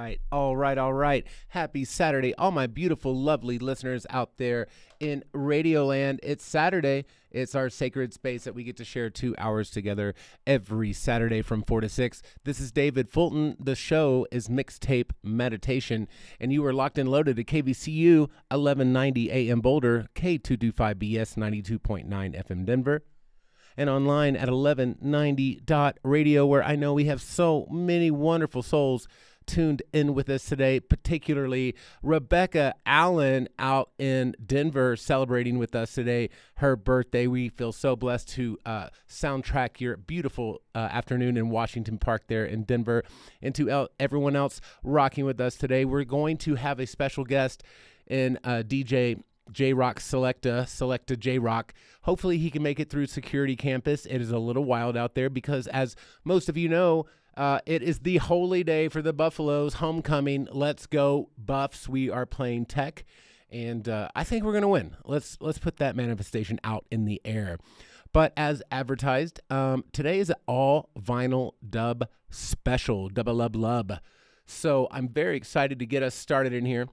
right, all right, all right. Happy Saturday, all my beautiful, lovely listeners out there in Radioland. It's Saturday. It's our sacred space that we get to share 2 hours together every Saturday from 4 to 6. This is David Fulton. The show is Mixtape Meditation, and you are locked and loaded to KVCU 1190 AM Boulder, K225BS 92.9 FM Denver, and online at 1190.radio, where I know we have so many wonderful souls tuned in with us today, particularly Rebecca Allen out in Denver celebrating with us today her birthday. We feel so blessed to soundtrack your beautiful afternoon in Washington Park there in Denver. And to everyone else rocking with us today, we're going to have a special guest in DJ J-Rock Selecta J-Rock. Hopefully he can make it through security campus. It is a little wild out there because, as most of you know, it is the holy day for the Buffaloes. Homecoming. Let's go Buffs. We are playing Tech, and I think we're going to win. Let's put that manifestation out in the air. But as advertised, today is an all vinyl dub special, double lub. So I'm very excited to get us started in here.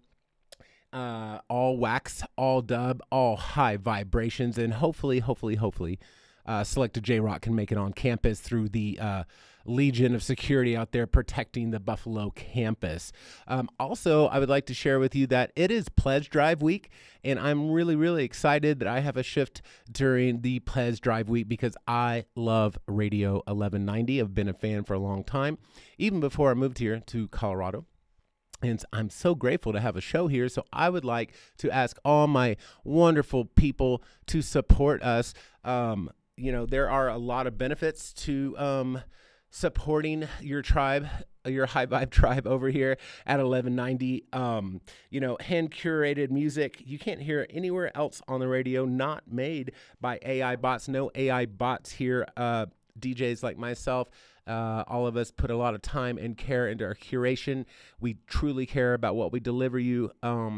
All wax, all dub, all high vibrations, and hopefully, Selecta J-Rock can make it on campus through the legion of security out there protecting the Buffalo campus. Also, I would like to share with you that it is Pledge Drive week, and I'm really excited that I have a shift during the Pledge Drive week because I love Radio 1190. I've been a fan for a long time, even before I moved here to Colorado. And I'm so grateful to have a show here. So I would like to ask all my wonderful people to support us. There are a lot of benefits to supporting your tribe, your High Vibe tribe over here at 1190. Hand curated music you can't hear anywhere else on the radio, not made by AI bots. No AI bots here. DJs like myself, all of us put a lot of time and care into our curation. We truly care about what we deliver you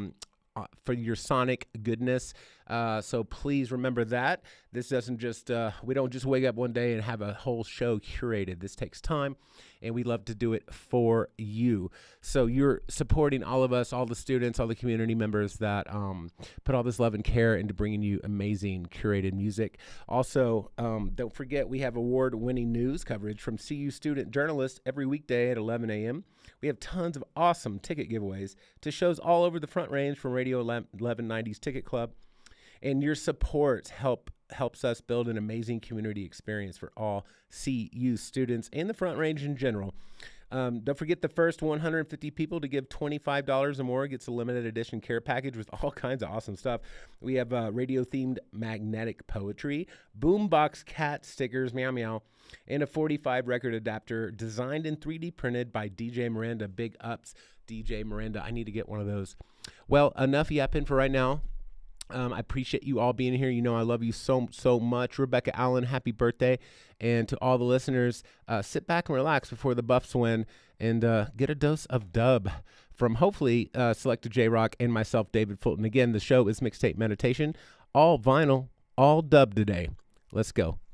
for your sonic goodness. So please remember that. This doesn't just, we don't just wake up one day and have a whole show curated. This takes time, and we love to do it for you. So you're supporting all of us, all the students, all the community members that put all this love and care into bringing you amazing curated music. Also, don't forget we have award-winning news coverage from CU Student Journalists every weekday at 11 a.m. We have tons of awesome ticket giveaways to shows all over the Front Range from Radio 1190's Ticket Club. And your support helps us build an amazing community experience for all CU students and the Front Range in general. Don't forget the first 150 people to give $25 or more gets a limited edition care package with all kinds of awesome stuff. We have radio-themed magnetic poetry, boombox cat stickers, meow meow, and a 45 record adapter designed and 3D printed by DJ Miranda. Big ups, DJ Miranda. I need to get one of those. Well, enough yapping for right now. I appreciate you all being here. You know I love you so much. Rebecca Allen, happy birthday. And to all the listeners, sit back and relax before the Buffs win and get a dose of dub from hopefully Selecta J-Rock and myself, David Fulton. Again, the show is Mixtape Meditation. All vinyl, all dub today. Let's go.